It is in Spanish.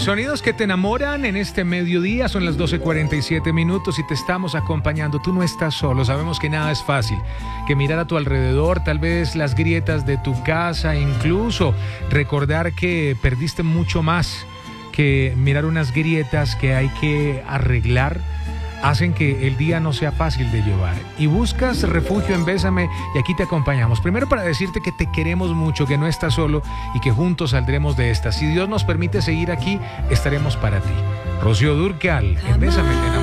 Sonidos que te enamoran en este mediodía, son las 12:47 minutos y te estamos acompañando. Tú no estás solo, sabemos que nada es fácil, que mirar a tu alrededor, tal vez las grietas de tu casa, incluso recordar que perdiste mucho más que mirar unas grietas que hay que arreglar, hacen que el día no sea fácil de llevar. Y buscas refugio en Bésame y aquí te acompañamos. Primero para decirte que te queremos mucho, que no estás solo y que juntos saldremos de esta. Si Dios nos permite seguir aquí, estaremos para ti. Rocío Dúrcal, en Bésame te enamoré.